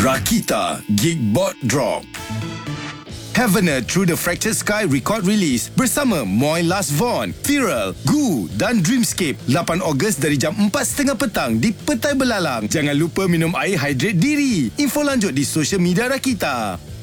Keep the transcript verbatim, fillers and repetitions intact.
Rakita Geekbot Drop. Heavener Through the Fractured Sky record release bersama Moy Last Von, Viral, Gu dan Dreamscape lapan Ogos dari jam empat tiga puluh petang di Petai Belalang. Jangan lupa minum air, hydrate diri. Info lanjut di social media Rakita.